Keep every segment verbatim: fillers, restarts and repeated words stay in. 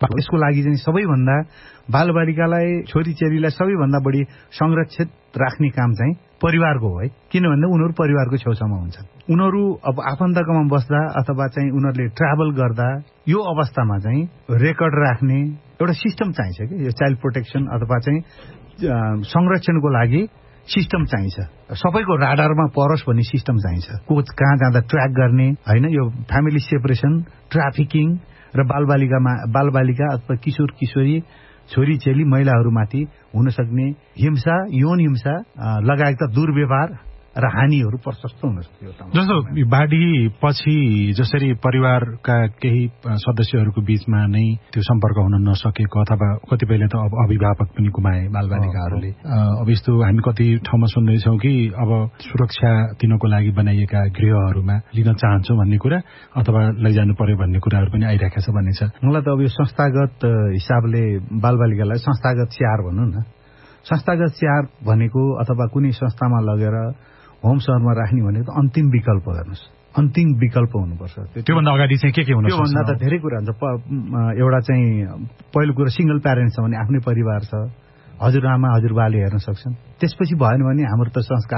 यसको लागि चाहिँ सबैभन्दा बालबालिकालाई छोरीचेलीलाई सबैभन्दा बढी संरक्षित राख्ने काम चाहिँ परिवारको हो है। किनभने उनीहरू परिवारको छेउछाउमा हुन्छन्। उनीहरू अब आफन्तकोमा बस्दा अथवा चाहिँ उनीहरूले ट्राभल गर्दा यो अवस्थामा चाहिँ रेकर्ड राख्ने एउटा सिस्टम चाहिन्छ कि यो चाइल्ड प्रोटेक्सन अथवा चाहिँ संरक्षणको लागि सिस्टम चाहिन्छ। सबैको राडारमा परोस् भन्ने सिस्टम चाहिन्छ। को कहाँ जाँदा ट्र्याक गर्ने होइन, यो फ्यामिली सेपरेसन, ट्राफिकिङ र बालबालिकामा बालबालिका अथवा किशोर किशोरी छोरीचेली महिलाहरूमाथि हुन सक्ने हिंसा, यौन हिंसा लगायतका दुर्व्यवहार र हानिहरू प्रशस्त हुन सक्यो। जस्तो बाढी पछि जसरी परिवारका केही सदस्यहरूको बीचमा नै त्यो सम्पर्क हुन नसकेको अथवा कतिपयले त अब अभिभावक पनि गुमाए बालबालिकाहरूले। अब यस्तो हामी कति ठाउँमा सुन्दैछौँ कि अब सुरक्षा दिनको लागि बनाइएका गृहहरूमा लिन चाहन्छौँ भन्ने कुरा अथवा लैजानु पर्यो भन्ने कुराहरू पनि आइरहेको छ भन्ने छ। मलाई त अब यो संस्थागत हिसाबले बालबालिकालाई संस्थागत स्याहार भनौँ न। संस्थागत स्याहार भनेको अथवा कुनै संस्थामा लगेर होम सहरमा राख्ने भनेको अन्तिम विकल्प हेर्नुहोस्, अन्तिम विकल्प हुनुपर्छ। त्योभन्दा अगाडि चाहिँ के के हुन सक्छ? त्योभन्दा त धेरै कुरा हुन्छ। एउटा चाहिँ पहिलो कुरा सिंगल प्यारेन्ट्स छ भने आफ्नै परिवार छ, हजुरआमा हजुरबाले हेर्न सक्छन्। त्यसपछि भएन भने हाम्रो त संस्कार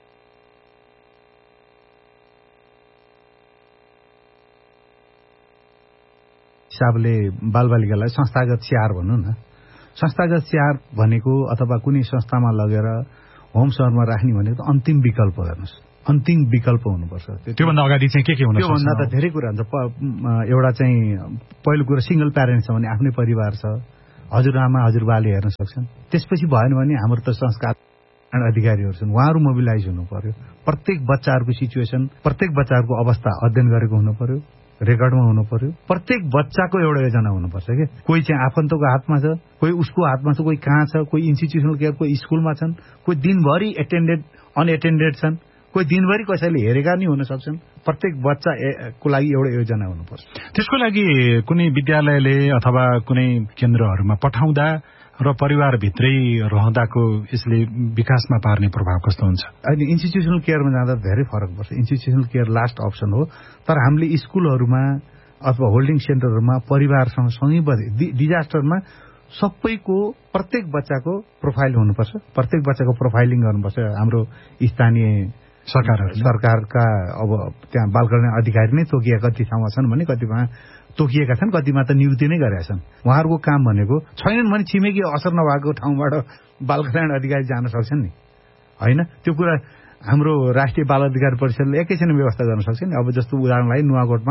हिसाबले बालबालिकालाई संस्थागत स्याहार भनौँ न। संस्थागत स्याहार भनेको अथवा कुनै संस्थामा लगेर होम सहरमा राख्ने भनेको अन्तिम विकल्प हेर्नुहोस्, अन्तिम विकल्प हुनुपर्छ। त्योभन्दा अगाडि चाहिँ के के हुन सक्छ? त्योभन्दा त धेरै कुरा हुन्छ। एउटा चाहिँ पहिलो कुरा सिंगल प्यारेन्ट्स छ भने आफ्नै परिवार छ, हजुरआमा हजुरबाले हेर्न सक्छन्। त्यसपछि भएन भने हाम्रो त संस्कार अधिकारीहरू छन्, उहाँहरू मोबिलाइज हुनु पर्यो। प्रत्येक बच्चाहरूको सिचुएसन, प्रत्येक बच्चाहरूको अवस्था अध्ययन गरेको हुनु पर्यो, रेकर्डमा हुनु पर्यो। प्रत्येक बच्चाको एउटा योजना हुनुपर्छ कि कोही चाहिँ आफन्तको हातमा छ, कोही उसको हातमा छ, कोही कहाँ छ, कोही इन्स्टिट्युसनल केयर, कोही स्कुलमा छन्, कोही दिनभरि एटेन्डेड अनएटेन्डेड छन्, कोही दिनभरि कसैले हेरेका नि हुन सक्छन्। प्रत्येक बच्चाको लागि एउटा योजना हुनुपर्छ। त्यसको लागि कुनै विद्यालयले अथवा कुनै केन्द्रहरूमा पठाउँदा र परिवारभित्रै रहँदाको यसले विकासमा पार्ने प्रभाव कस्तो हुन्छ? अहिले इन्स्टिट्युसनल केयरमा जाँदा धेरै फरक पर्छ। इन्स्टिट्युसनल केयर लास्ट अप्सन हो, तर हामीले स्कुलहरूमा अथवा होल्डिङ सेन्टरहरूमा परिवारसँग सँगै बसे डिजास्टरमा सबैको प्रत्येक बच्चाको प्रोफाइल हुनुपर्छ। प्रत्येक बच्चाको प्रोफाइलिङ गर्नुपर्छ। हाम्रो स्थानीय सरकारहरू सरकारका अब त्यहाँ बाल कल्याण अधिकारी नै तोकिएका कति ठाउँमा छन् भने कतिमा तोकिएका छन्, कतिमा त नियुक्ति नै गरेका छन्। उहाँहरूको काम भनेको छैनन् भने छिमेकी असर नभएको ठाउँबाट बाल कल्याण अधिकारी जान सक्छन् नि, होइन? त्यो कुरा हाम्रो राष्ट्रिय बाल अधिकार परिषदले एकैछिन व्यवस्था गर्न सक्छ नि। अब जस्तो उदाहरणलाई नुवाकोटमा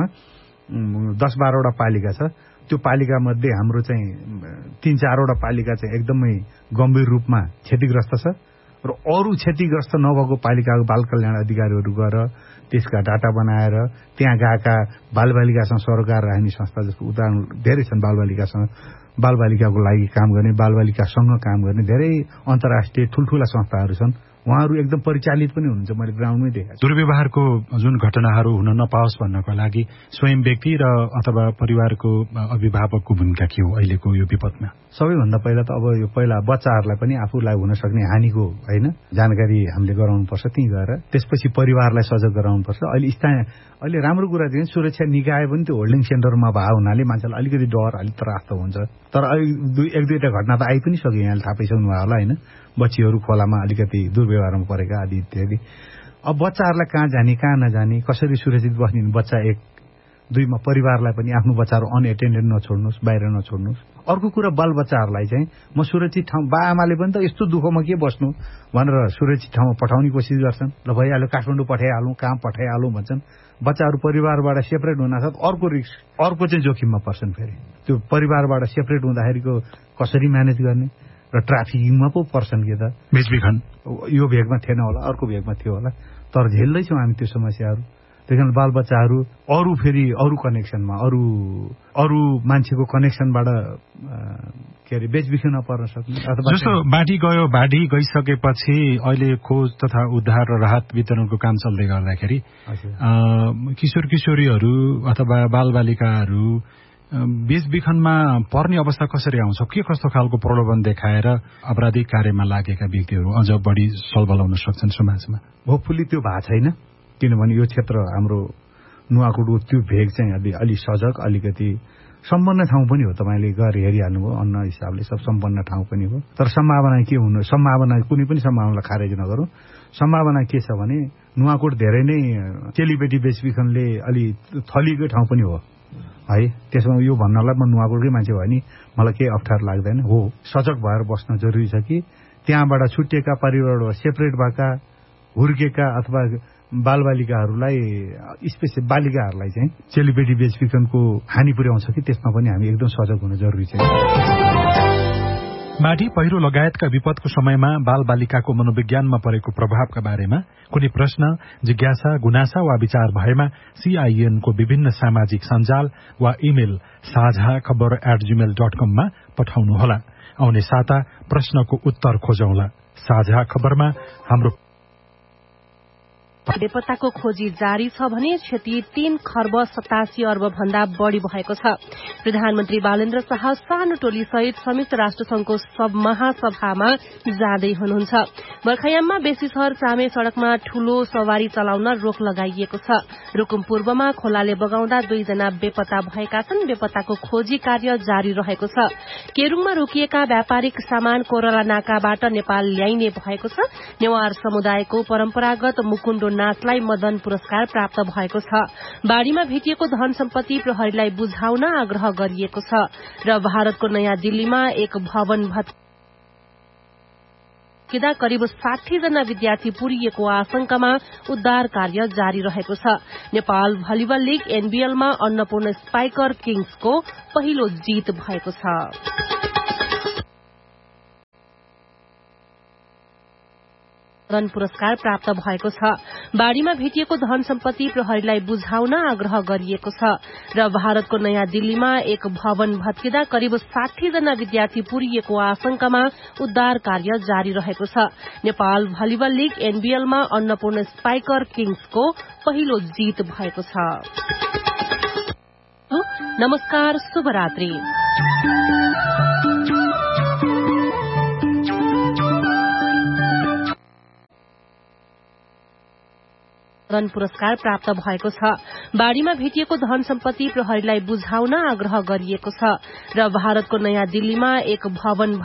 दस बाह्रवटा पालिका छ, त्यो पालिका मध्ये हाम्रो चाहिँ तीन चारवटा पालिका चाहिँ एकदमै गम्भीर रूपमा क्षतिग्रस्त छ र अरू क्षतिग्रस्त नभएको पालिकाको बाल कल्याण अधिकारीहरू गएर त्यसका डाटा बनाएर त्यहाँ गएका बालबालिकासँग सरोकार राख्ने संस्था जस्तो उदाहरण धेरै छन्। बालबालिकासँग बालबालिकाको लागि काम गर्ने, बालबालिकासँग काम गर्ने धेरै अन्तर्राष्ट्रिय ठुल्ठुला संस्थाहरू छन्। उहाँहरू एकदम परिचालित पनि हुनुहुन्छ, मैले ग्राउन्डमै देखेको छु। दुर्व्यवहारको जुन घटनाहरू हुन नपाओस् भन्नको लागि स्वयं व्यक्ति र अथवा परिवारको अभिभावकको भूमिका के हो अहिलेको यो विपदमा? सबैभन्दा पहिला त अब यो पहिला बच्चाहरूलाई पनि आफूलाई हुन सक्ने हानिको होइन जानकारी हामीले गराउनुपर्छ त्यहीँ गएर। त्यसपछि परिवारलाई सजग गराउनुपर्छ। अहिले स्थानीय अहिले राम्रो कुरा चाहिँ सुरक्षा निकाय पनि त्यो होल्डिङ सेन्टरमा भए हुनाले मान्छेलाई अलिकति डर अलिक त्रास त हुन्छ। तर दुई एक दुईवटा घटना त आइ पनि सक्यो, यहाँले थाहा पाइसक्नु भयो होला होइन? बच्चीहरू खोलामा अलिकति दुर्व्यवहारमा परेका आदि इत्यादि। अब बच्चाहरूलाई कहाँ जाने कहाँ नजाने, कसरी सुरक्षित बस्ने, बच्चा एक दुईमा परिवारलाई पनि आफ्नो बच्चाहरू अनएटेन्डेड नछोड्नुहोस्, बाहिर नछोड्नुहोस्। अर्को कुरा बालबच्चाहरूलाई चाहिँ म सुरक्षित ठाउँ, बा आमाले पनि त यस्तो दुःखमा के बस्नु भनेर सुरक्षित ठाउँमा पठाउने कोसिस गर्छन्। ल भइहाल्यो काठमाडौँ पठाइहालौँ, कहाँ पठाइहालौँ भन्छन्। बच्चाहरू परिवारबाट सेपरेट हुनासाथ अर्को रिस्क, अर्को चाहिँ जोखिममा पर्छन्। फेरि त्यो परिवारबाट सेपरेट हुँदाखेरिको कसरी म्यानेज गर्ने र ट्राफिकिङमा पो पर्छन् कि त बेचबिखन। यो भेगमा थिएन होला, अर्को भेगमा थियो होला, तर झेल्दैछौँ हामी त्यो समस्याहरू। त्यही कारण बालबच्चाहरू अरू फेरि अरू कनेक्सनमा अरू अरू मान्छेको कनेक्सनबाट के अरे बेचबिखनमा पर्न सक्ने। जस्तो बाढी गयो, बाढी गइसकेपछि अहिले खोज तथा उद्धार र राहत वितरणको काम चल्दै गर्दाखेरि किशोर किशोरीहरू अथवा बालबालिकाहरू बेचबिखनमा पर्ने अवस्था कसरी आउँछ? के कस्तो खालको प्रलोभन देखाएर आपराधिक कार्यमा लागेका व्यक्तिहरू अझ बढी सलबलाउन सक्छन् समाजमा? होपफुली त्यो भएको छैन, किनभने यो क्षेत्र हाम्रो नुवाकोटको त्यो भेग चाहिँ अलि अलि सजग अलिकति सम्पन्न ठाउँ पनि हो। तपाईँले गएर हेरिहाल्नुभयो अन्न हिसाबले सब सम्पन्न ठाउँ पनि हो। तर सम्भावना के हुनु सम्भावना कुनै पनि सम्भावनालाई खारेज नगरौँ। सम्भावना के छ भने नुवाकोट धेरै नै चेलीबेटी बेचबिखनले अलि थलीको ठाउँ पनि हो है। त्यसमा यो भन्नलाई म नुवाकोटकै मान्छे भयो नि मलाई केही अप्ठ्यारो लाग्दैन। हो सजग भएर बस्न जरुरी छ कि त्यहाँबाट छुट्टिएका परिवारबाट सेपरेट भएका हुर्केका अथवा बालबालिकाहरूलाई स्पेसियल बालिकाहरूलाई चाहिँ चेलीबेटी बेचबिखनको हानि पुर्याउँछ कि त्यसमा पनि हामी एकदम सजग हुन जरुरी छ। बाढी पहिरो लगायतका विपदको समयमा बालबालिकाको मनोविज्ञानमा परेको प्रभावका बारेमा कुनै प्रश्न जिज्ञासा गुनासा वा विचार भएमा सीआईएनको विभिन्न सामाजिक सञ्जाल वा इमेल साझा खबर एट जीमेल डट कममा पठाउनुहोला। आउने साता प्रश्नको उत्तर खोजौंला। साझा खबरमा हाम्रो बेपत्ताको खोजी जारी छ भने क्षति तीन खर्ब सतासी अर्ब भन्दा बढ़ी भएको छ। प्रधानमन्त्री बालेन्द्र शाह सानो टोली सहित संयुक्त राष्ट्र संघको सब महासभामा जाँदै हुनुहुन्छ। बर्खायाममा बेसी शहर चामे सड़कमा ठूलो सवारी चलाउन रोक लगाइएको छ। रुकुम पूर्वमा खोलाले बगाउँदा दुईजना बेपत्ता भएका छन्। बेपत्ताको खोजी कार्य जारी रहेको छ। केरूङमा रोकिएका व्यापारिक सामान कोरला नाकाबाट नेपाल ल्याइने भएको छ। नेवार समुदायको परम्परागत मुकुण्डो नाचलाई मदन पुरस्कार प्राप्त भएको छ। बाढ़ीमा भेटिएको धन सम्पत्ति प्रहरीलाई बुझाउन आग्रह गरिएको छ र भारतको नयाँ दिल्लीमा एक भवन भत्किँदा करिब साठी जना विद्यार्थी पुरिएको आशंकामा उद्धार कार्य जारी रहेको छ। Nepal volleyball league एनबीएलमा Annapurna spiker किङ्सको पहिलो जीत भएको छ। धन पुरस्कार प्राप्त भएको छ। बाढ़ीमा भेटिएको धन सम्पत्ति प्रहरीलाई बुझाउन आग्रह गरिएको छ र भारतको नयाँ दिल्लीमा एक भवन भत्किँदा करिब साठी जना विद्यार्थी पुरिएको आशंकामा उद्धार कार्य जारी रहेको छ। Nepal volleyball league एनबीएलमा Annapurna spiker किङ्सको पहिलो जीत भएको छ। नमस्कार, शुभरात्रि। धन पुरस्कार प्राप्त भएको छ। बाढ़ीमा भेटिएको धन सम्पत्ति प्रहरीलाई बुझाउन आग्रह गरिएको छ र भारतको नयाँ दिल्लीमा एक भवन